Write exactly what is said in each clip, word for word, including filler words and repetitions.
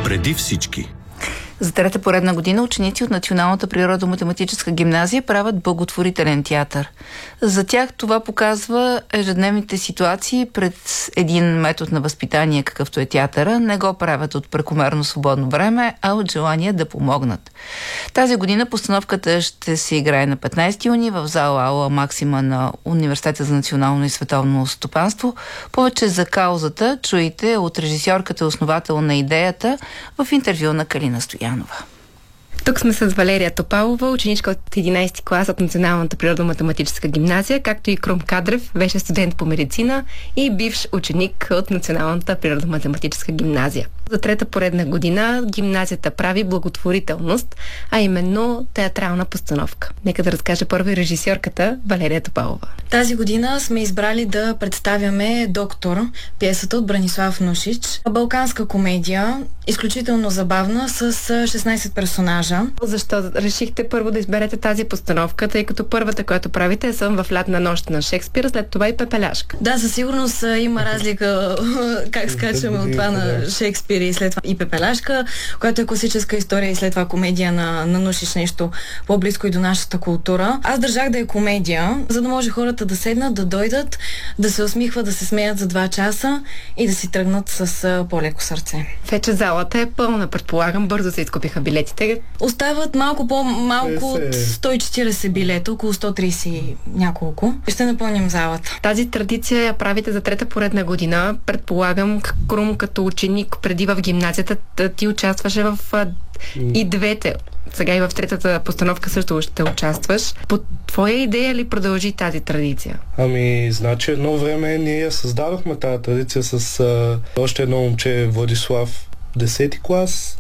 Преди всички. За трета поредна година ученици от Националната природо-математическа гимназия правят благотворителен театър. За тях това показва ежедневните ситуации пред един метод на възпитание, какъвто е театъра. Не го правят от прекомерно свободно време, а от желание да помогнат. Тази година постановката ще се играе на петнайсети юни в зала Аула Максима на Университета за национално и световно стопанство. Повече за каузата чуете от режисьорката, основател на идеята, в интервю на Калина Стоянова. Тук сме с Валерия Топалова, ученичка от единайсети клас от Националната природо-математическа гимназия, както и Крум Кадрев, беше студент по медицина и бивш ученик от Националната природо-математическа гимназия. За трета поредна година гимназията прави благотворителност, а именно театрална постановка. Нека да разкаже първо и режисьорката Валерия Топалова. Тази година сме избрали да представяме Доктор, пиесата от Бранислав Нушич. Балканска комедия, изключително забавна, с шестнайсет персонажа. Защо решихте първо да изберете тази постановка, тъй като първата, която правите, е Сън в лятна нощ на Шекспир, след това и Пепеляшка? Да, със сигурност има разлика как скачаме от това на Шекспир и след това и Пепеляшка, която е класическа история и след това комедия на, на Нушич, нещо по-близко и до нашата култура. Аз държах да е комедия, за да може хората да седнат, да дойдат, да се усмихват, да се смеят за два часа и да си тръгнат с по-леко сърце. Вече залата е пълна, предполагам, бързо се изкупиха билетите. Остават малко по-малко от сто и четирийсет билета, около сто трийсет и няколко. Ще напълним залата. Тази традиция я правите за трета поредна година. Предполагам, Крум, като ученик преди в гимназията, ти участваше в и двете. Сега и в третата постановка също ще участваш. По твоя идея ли продължи тази традиция? Ами, значи едно време ние създадохме тази традиция с а, още едно момче, Владислав, десети клас.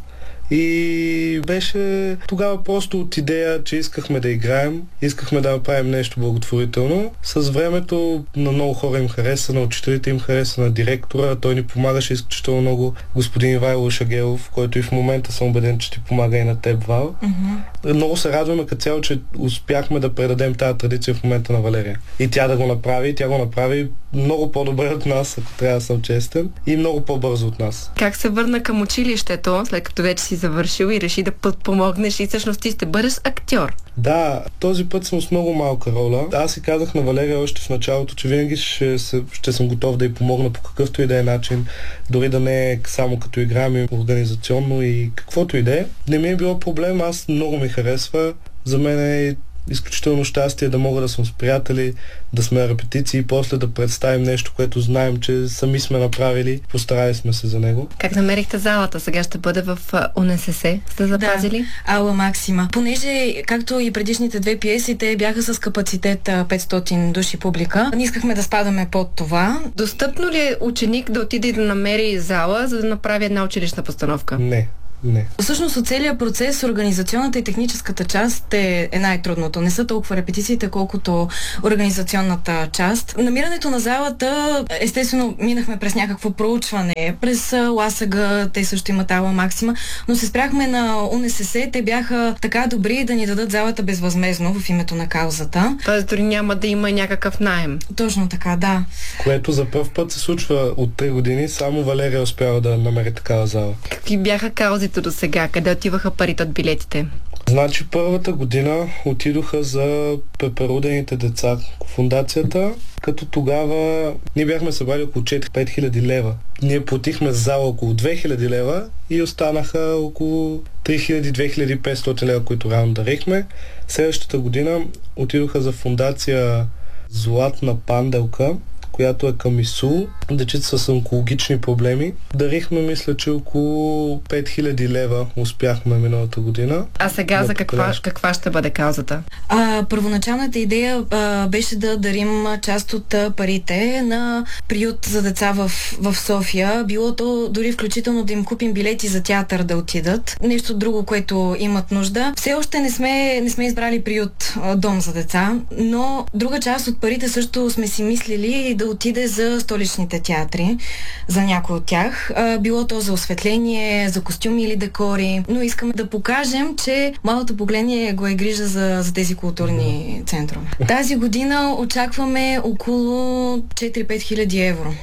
И беше тогава просто от идея, че искахме да играем, искахме да направим нещо благотворително. С времето на много хора им хареса, на учителите им хареса, на директора. Той ни помагаше изключително много. Господин Ивайло Шагелов, който и в момента съм убеден, че ти помага и на теб, Вал. Mm-hmm. Много се радваме като цяло, че успяхме да предадем тази традиция в момента на Валерия. И тя да го направи, тя го направи много по-добре от нас, ако трябва да съм честен, и много по-бързо от нас. Как се върна към училището, след като вече си завършил и реши да подпомогнеш и всъщност ти ще бъдеш актьор? Да, този път съм с много малка роля. Аз си казах на Валерия още в началото, че винаги ще, се, ще съм готов да й помогна по какъвто и да е начин, дори да не е само като играем и организационно и каквото и да е. Не ми е било проблем, аз много ми харесва. За мен е изключително щастие да мога да съм с приятели, да сме на репетиции и после да представим нещо, което знаем, че сами сме направили. Постарали сме се за него. Как намерихте залата? Сега ще бъде в УНСС. Сте запазили? Да, Аула Максима. Понеже, както и предишните две пиеси, те бяха с капацитет петстотин души публика. Ние искахме да спадаме под това. Достъпно ли е ученик да отиде и да намери зала, за да направи една училищна постановка? Не. Не. Всъщност от целият процес, организационната и техническата част е, е най-трудното. Не са толкова репетициите, колкото организационната част. Намирането на залата, естествено, минахме през някакво проучване, през ЛАСАГ, те също имат Аула Максима, но се спряхме на УНСС, те бяха така добри да ни дадат залата безвъзмездно в името на каузата. Тоест дори няма да има някакъв наем. Точно така, да. Което за първ път се случва от три години, само Валерия успява да намери такава зала. Какви бяха каузите до сега? Къде отиваха парите от билетите? Значи първата година отидоха за пеперудените деца в фундацията, като тогава ние бяхме събрали около четири-пет хиляди лева. Ние платихме за зала около две хиляди лева и останаха около три хиляди до две хиляди и петстотин лева, които рано дарихме. Следващата година отидоха за фундация Златна панделка, която е към ИСУ. Дечица с онкологични проблеми. Дарихме, мисля, че около пет хиляди лева успяхме миналата година. А сега за каква, каква ще бъде каузата? А, първоначалната идея а, беше да дарим част от а, парите на приют за деца в, в София. Било то дори включително да им купим билети за театър да отидат. Нещо друго, което имат нужда. Все още не сме, не сме избрали приют а, дом за деца, но друга част от парите също сме си мислили да отиде за столичните театри, за някой от тях. А, било то за осветление, за костюми или декори, но искаме да покажем, че малото поколение го е грижа за, за тези културни центрове. Тази година очакваме около четири-пет хиляди евро.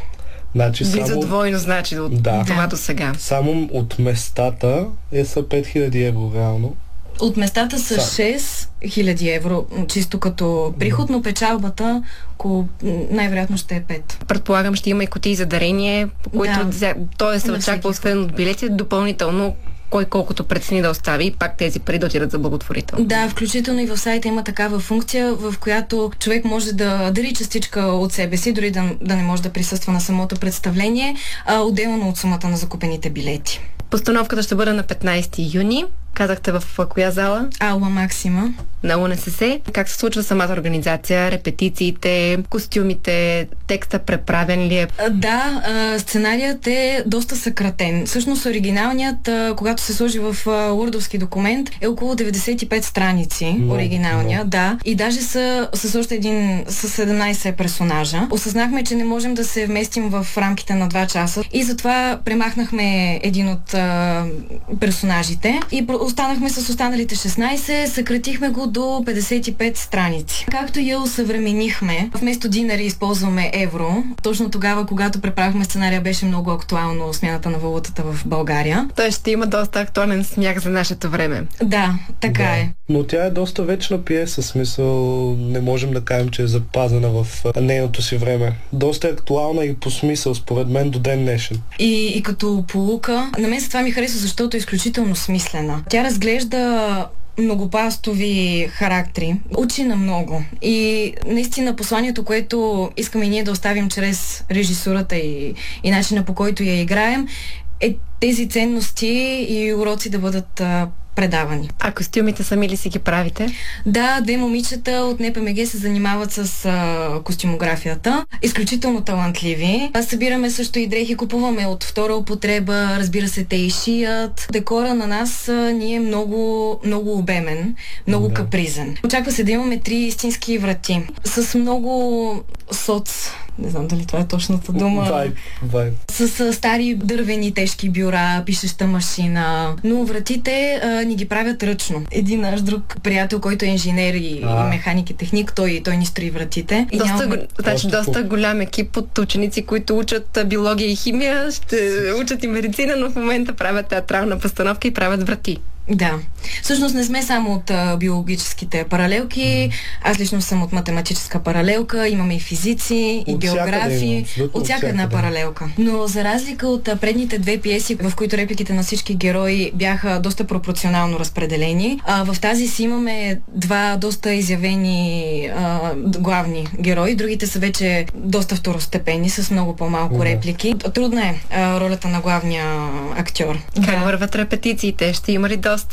Значи, Близо само, двойно значи от да, това до сега. Само от местата е са пет хиляди евро реално. От местата са Са. шест хиляди евро, чисто като приход, но печалбата най-вероятно ще е пет. Предполагам, ще има и кутии за дарение, по които Да. той се На очаква, всеки. освен от билети, допълнително кой колкото прецени да остави и пак тези пари да отидат за благотворително. Да, включително и в сайта има такава функция, в която човек може да дари частичка от себе си, дори да, да не може да присъства на самото представление, а отделно от сумата на закупените билети. Постановката ще бъде на петнайсети юни. Казахте в коя зала? Аула Максима. На УНСС. Как се случва самата организация, репетициите, костюмите, текста преправен ли е? А, Да, а, сценарият е доста съкратен. Всъщност оригиналният, а, когато се сложи в а, урдовски документ, е около деветдесет и пет страници. Но, оригиналния, но. да. И даже са с още един, с седемнайсет персонажа. Осъзнахме, че не можем да се вместим в рамките на два часа и затова премахнахме един от а, персонажите и про- останахме с останалите шестнайсет, съкратихме го до петдесет и пет страници. Както я усъвременихме, вместо динари използваме евро. Точно тогава, когато преправихме сценария, беше много актуално смяната на валутата в България. Той ще има доста актуален смях за нашето време. Да, така Да. е. Но тя е доста вечна пиеса, смисъл не можем да кажем, че е запазена в а, нейното си време. Доста е актуална и по смисъл, според мен, до ден днешен. И, и като полука, на мен се това ми харесва, защото е изключително смислена. Тя разглежда многопластови характери, учи на много. И наистина посланието, което искаме и ние да оставим чрез режисурата и, и начина, по който я играем, е тези ценности и уроци да бъдат а, предавани. А костюмите сами ли си ги правите? Да, две момичета от НПМГ се занимават с а, костюмографията. Изключително талантливи. А събираме също и дрехи, купуваме от втора употреба, разбира се, те и шият. Декора на нас а, ни е много, много обемен, много Да. капризен. Очаква се да имаме три истински врати. С много соц, не знам дали това е точната дума. Вайб, вайб. С а, стари дървени тежки бюра, пишеща машина. Но вратите а, ни ги правят ръчно. Един наш друг приятел, който е инженер и, А. и механик и техник, той, той ни строи вратите. И Доста, нямаме- го- значи, Доста доста кул. голям екип от ученици, които учат а, биология и химия, ще учат и медицина, но в момента правят театрална постановка и правят врати. Да. Всъщност не сме само от а, биологическите паралелки. Аз лично съм от математическа паралелка. Имаме и физици, и От всякъде географи. има, абсолютно От всяка една всякъде. паралелка. Но за разлика от а, предните две пиеси, в които репликите на всички герои бяха доста пропорционално разпределени, а, в тази си имаме два доста изявени а, главни герои. Другите са вече доста второстепенни, с много по-малко Да. реплики. Трудна е а, ролята на главния актьор. Как Да. върват репетициите? Ще има ли доста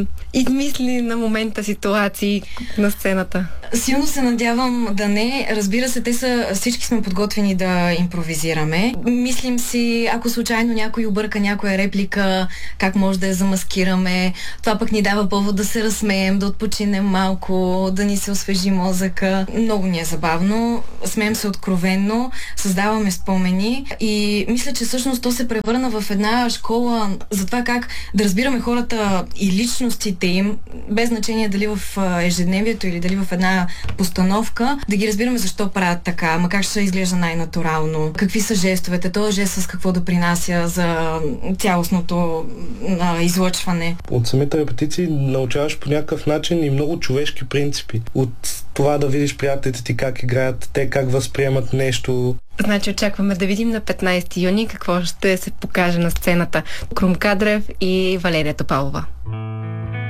измисли на момента ситуации на сцената? Силно се надявам да не. Разбира се, те са, всички сме подготвени да импровизираме. Мислим си, ако случайно някой обърка някоя реплика, как може да я замаскираме. Това пък ни дава повод да се разсмеем, да отпочинем малко, да ни се освежи мозъка. Много ни е забавно. Смеем се откровенно, създаваме спомени и мисля, че всъщност то се превърна в една школа за това как да разбираме хората и личностите им, без значение дали в а, ежедневието или дали в една постановка, да ги разбираме защо правят така, ма как ще изглежда най-натурално, какви са жестовете, този жест с какво да принася за цялостното а, излъчване. От самите репетиции научаваш по някакъв начин и много човешки принципи. От това да видиш приятелите ти как играят, те как възприемат нещо. Значи очакваме да видим на петнайсети юни какво ще се покаже на сцената. Крум Кадрев и Валерия Топалова.